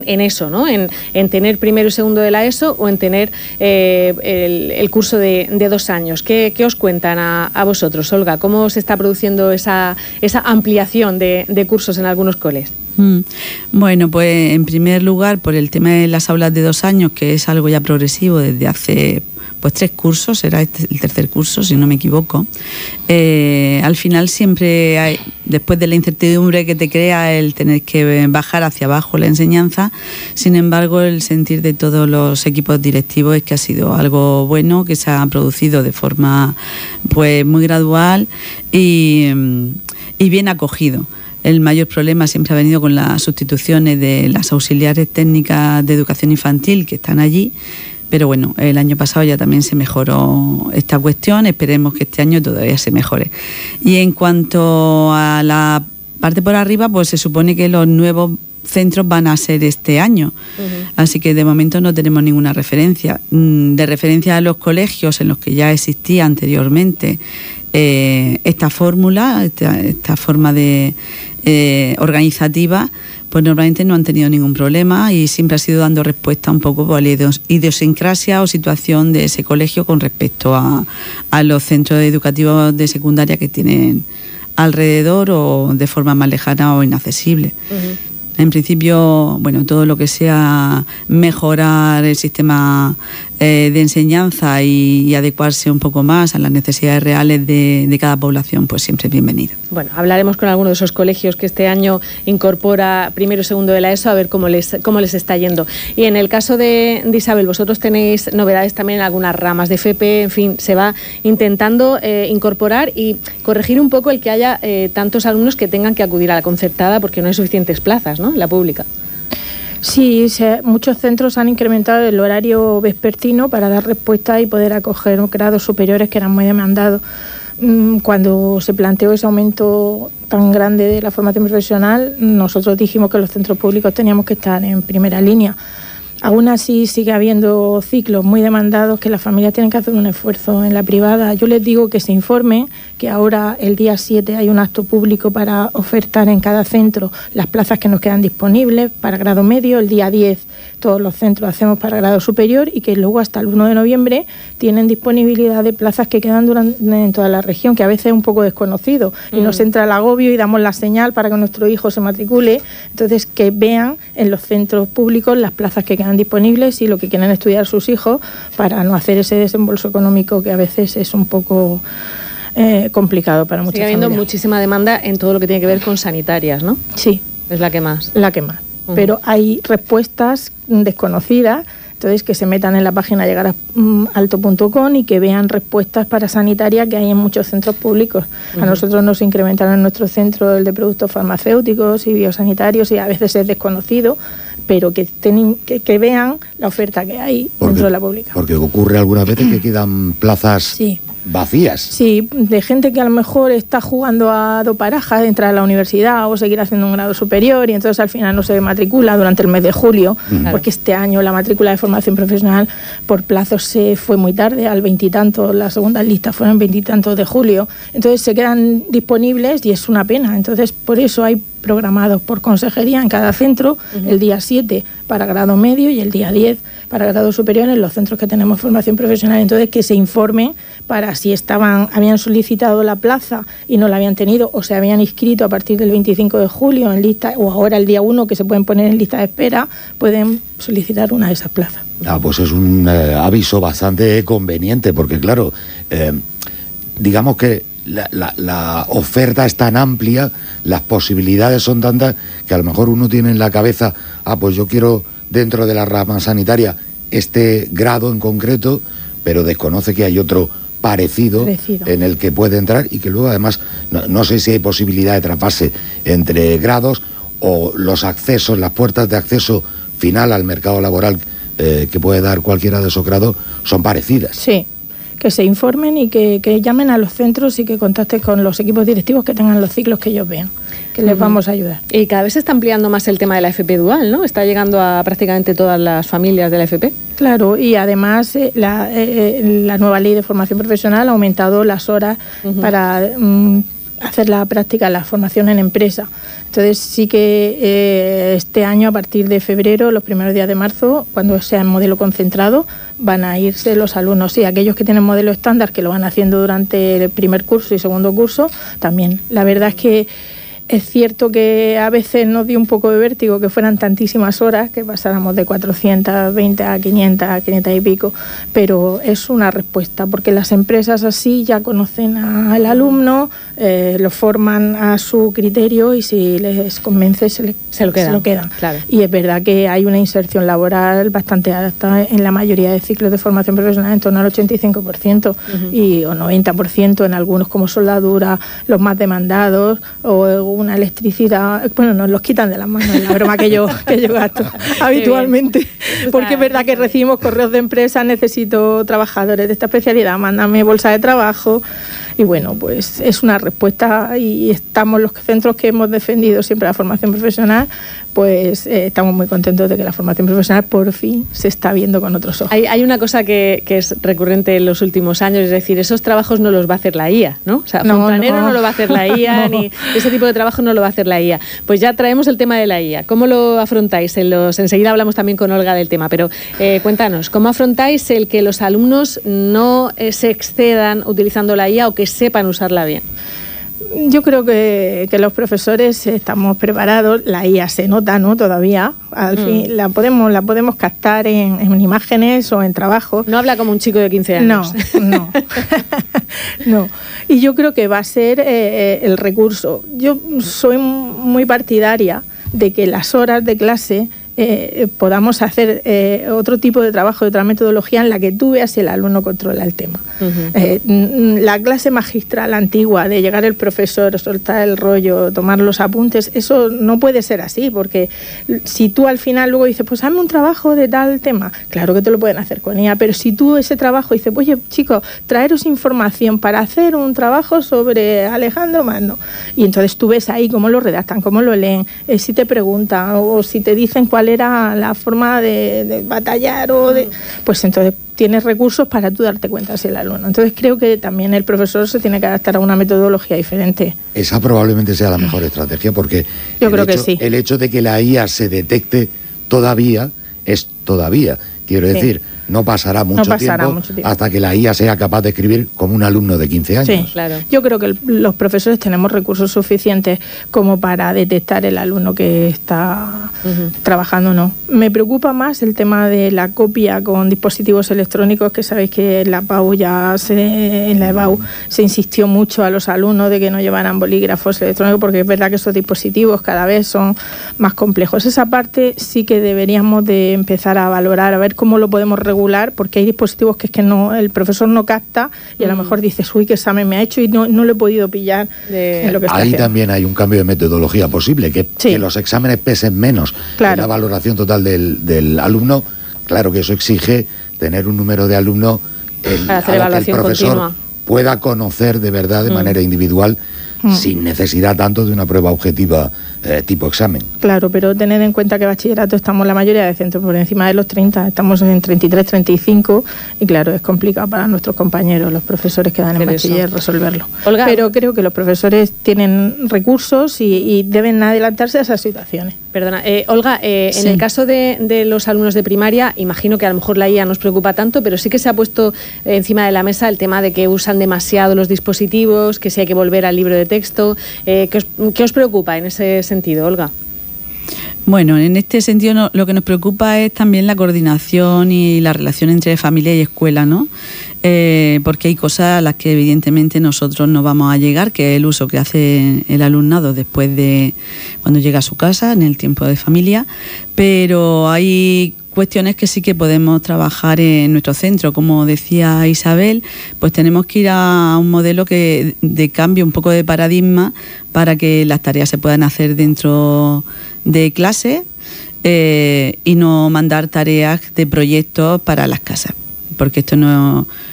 en eso, ¿no? En tener primero y segundo de la ESO o en tener el curso de 2 años. ¿Qué os cuentan a vosotros, Olga? ¿Cómo se está produciendo esa ampliación de cursos en algunos coles? Bueno, pues en primer lugar, por el tema de las aulas de 2 años, que es algo ya progresivo desde hace 3 cursos, será este el tercer curso, si no me equivoco. Al final siempre hay, después de la incertidumbre que te crea el tener que bajar hacia abajo la enseñanza, sin embargo el sentir de todos los equipos directivos es que ha sido algo bueno, que se ha producido de forma pues muy gradual y bien acogido. El mayor problema siempre ha venido con las sustituciones de las auxiliares técnicas de educación infantil que están allí. Pero bueno, el año pasado ya también se mejoró esta cuestión, esperemos que este año todavía se mejore. Y en cuanto a la parte por arriba, pues se supone que los nuevos centros van a ser este año, así que de momento no tenemos ninguna referencia. De referencia a los colegios en los que ya existía anteriormente esta fórmula, esta forma de organizativa, pues normalmente no han tenido ningún problema y siempre ha sido dando respuesta un poco a la idiosincrasia o situación de ese colegio con respecto a los centros educativos de secundaria que tienen alrededor o de forma más lejana o inaccesible. En principio, bueno, todo lo que sea mejorar el sistema de enseñanza y adecuarse un poco más a las necesidades reales de cada población, pues siempre es bienvenido. Bueno, hablaremos con alguno de esos colegios que este año incorpora primero y segundo de la ESO a ver cómo les está yendo. Y en el caso de Isabel, vosotros tenéis novedades también en algunas ramas de FP, en fin, se va intentando incorporar y corregir un poco el que haya tantos alumnos que tengan que acudir a la concertada porque no hay suficientes plazas, ¿no?, en la pública. Sí, muchos centros han incrementado el horario vespertino para dar respuesta y poder acoger grados superiores que eran muy demandados. Cuando se planteó ese aumento tan grande de la formación profesional, nosotros dijimos que los centros públicos teníamos que estar en primera línea. Aún así sigue habiendo ciclos muy demandados que las familias tienen que hacer un esfuerzo en la privada. Yo les digo que se informen, que ahora el día 7 hay un acto público para ofertar en cada centro las plazas que nos quedan disponibles para grado medio. El día 10 todos los centros hacemos para grado superior y que luego hasta el 1 de noviembre tienen disponibilidad de plazas que quedan en toda la región, que a veces es un poco desconocido y nos entra el agobio y damos la señal para que nuestro hijo se matricule. Entonces, que vean en los centros públicos las plazas que quedan disponibles y lo que quieren estudiar sus hijos para no hacer ese desembolso económico que a veces es un poco complicado para muchas familias. Sigue habiendo muchísima demanda en todo lo que tiene que ver con sanitarias, ¿no? Sí. Es la que más. La que más. Pero hay respuestas desconocidas, entonces que se metan en la página llegaralto.com y que vean respuestas para sanitaria que hay en muchos centros públicos. A nosotros nos incrementaron en nuestro centro el de productos farmacéuticos y biosanitarios y a veces es desconocido, pero que vean la oferta que hay dentro de la pública. Porque ocurre algunas veces que quedan plazas vacías. Sí, de gente que a lo mejor está jugando a doparajas de entrar a la universidad o seguir haciendo un grado superior y entonces al final no se matricula durante el mes de julio, porque este año la matrícula de formación profesional por plazos se fue muy tarde, al 20 y tanto, las segundas listas fueron 20 y tantos de julio, entonces se quedan disponibles y es una pena. Entonces por eso hay programados por consejería en cada centro el día 7 para grado medio y el día 10 para grado superior en los centros que tenemos formación profesional. Entonces que se informen para si habían solicitado la plaza y no la habían tenido o se habían inscrito a partir del 25 de julio en lista o ahora el día 1 que se pueden poner en lista de espera, pueden solicitar una de esas plazas. Pues es un aviso bastante conveniente porque claro, digamos que la oferta es tan amplia, las posibilidades son tantas que a lo mejor uno tiene en la cabeza, pues yo quiero dentro de la rama sanitaria este grado en concreto, pero desconoce que hay otro parecido en el que puede entrar y que luego además no sé si hay posibilidad de traspase entre grados o los accesos, las puertas de acceso final al mercado laboral que puede dar cualquiera de esos grados son parecidas. Sí. Que se informen y que llamen a los centros y que contacten con los equipos directivos que tengan los ciclos que ellos vean, que les vamos a ayudar. Y cada vez se está ampliando más el tema de la FP dual, ¿no? Está llegando a prácticamente todas las familias de la FP. Claro, y además la nueva ley de formación profesional ha aumentado las horas para hacer la práctica, la formación en empresa. Entonces sí que este año, a partir de febrero, los primeros días de marzo, cuando sea en modelo concentrado, van a irse los alumnos. Sí, aquellos que tienen modelo estándar, que lo van haciendo durante el primer curso y segundo curso, también. La verdad es que es cierto que a veces nos dio un poco de vértigo que fueran tantísimas horas, que pasáramos de 420 a 500 y pico, pero es una respuesta, porque las empresas así ya conocen al alumno, lo forman a su criterio y si les convence se lo quedan. Claro. Y es verdad que hay una inserción laboral bastante alta en la mayoría de ciclos de formación profesional, en torno al 85% y o 90% en algunos como soldadura, los más demandados, o una electricidad, bueno, nos los quitan de las manos, es la broma que yo gasto habitualmente, porque es verdad que recibimos correos de empresas, necesito trabajadores de esta especialidad, mándame bolsa de trabajo, y bueno, pues es una respuesta y estamos los centros que hemos defendido siempre la formación profesional, pues estamos muy contentos de que la formación profesional por fin se está viendo con otros ojos. Hay una cosa que es recurrente en los últimos años, es decir, esos trabajos no los va a hacer la IA, ¿no? O sea, fontanero no lo va a hacer la IA, ni ese tipo de trabajo no lo va a hacer la IA. Pues ya traemos el tema de la IA. ¿Cómo lo afrontáis? Enseguida hablamos también con Olga del tema, pero cuéntanos, ¿cómo afrontáis el que los alumnos no se excedan utilizando la IA o que sepan usarla bien? Yo creo que los profesores estamos preparados, la IA se nota, ¿no? Todavía, al fin, la podemos captar en imágenes o en trabajo. No habla como un chico de 15 años. No. No. Y yo creo que va a ser el recurso. Yo soy muy partidaria de que las horas de clase podamos hacer otro tipo de trabajo, de otra metodología en la que tú veas si el alumno controla el tema. La clase magistral antigua de llegar el profesor, soltar el rollo, tomar los apuntes, eso no puede ser así, porque si tú al final luego dices, pues hazme un trabajo de tal tema, claro que te lo pueden hacer con ella, pero si tú ese trabajo dices, oye chicos, traeros información para hacer un trabajo sobre Alejandro Magno, y entonces tú ves ahí cómo lo redactan, cómo lo leen, si te preguntan o si te dicen cuál era la forma de batallar o de, pues entonces tienes recursos para tú darte cuenta si el alumno. Entonces creo que también el profesor se tiene que adaptar a una metodología diferente. Esa probablemente sea la mejor estrategia, porque yo creo que sí. El hecho de que la IA se detecte todavía es todavía. Quiero decir, no pasará mucho tiempo hasta que la IA sea capaz de escribir como un alumno de 15 años. Sí, claro. Yo creo que los profesores tenemos recursos suficientes como para detectar el alumno que está trabajando o no. Me preocupa más el tema de la copia con dispositivos electrónicos, que sabéis que en la EBAU se insistió mucho a los alumnos de que no llevaran bolígrafos electrónicos, porque es verdad que esos dispositivos cada vez son más complejos. Esa parte sí que deberíamos de empezar a valorar, a ver cómo lo podemos regular, porque hay dispositivos que es que no, el profesor no capta y a lo mejor dices, uy, qué examen me ha hecho y no lo he podido pillar en lo que está ahí haciendo. También hay un cambio de metodología posible, que los exámenes pesen menos que la valoración total del alumno. Claro que eso exige tener un número de alumnos a que el profesor continua pueda conocer de verdad, de manera individual, sin necesidad tanto de una prueba objetiva tipo examen. Claro, pero tened en cuenta que bachillerato estamos la mayoría de centros por encima de los 30, estamos en 33, 35 y claro, es complicado para nuestros compañeros, los profesores que dan en bachiller, resolverlo. Olga, pero creo que los profesores tienen recursos y deben adelantarse a esas situaciones. Perdona, Olga, en el caso de los alumnos de primaria, imagino que a lo mejor la IA no os preocupa tanto, pero sí que se ha puesto encima de la mesa el tema de que usan demasiado los dispositivos, que si hay que volver al libro de texto. ¿Qué os preocupa en ese sentido, Olga? Bueno, en este sentido lo que nos preocupa es también la coordinación y la relación entre familia y escuela, ¿no? Porque hay cosas a las que evidentemente nosotros no vamos a llegar, que es el uso que hace el alumnado después de cuando llega a su casa, en el tiempo de familia, pero hay cuestiones que sí que podemos trabajar en nuestro centro. Como decía Isabel, pues tenemos que ir a un modelo de cambio, un poco de paradigma, para que las tareas se puedan hacer dentro de clase y no mandar tareas de proyectos para las casas, porque esto no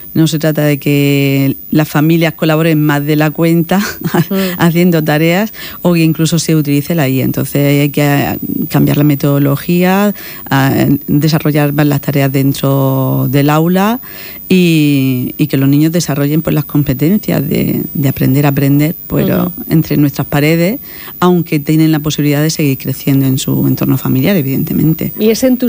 No se trata de que las familias colaboren más de la cuenta haciendo tareas o que incluso se utilice la IA. Entonces hay que cambiar la metodología, desarrollar más las tareas dentro del aula y que los niños desarrollen pues las competencias de aprender a aprender pero entre nuestras paredes, aunque tienen la posibilidad de seguir creciendo en su entorno familiar, evidentemente. Y ese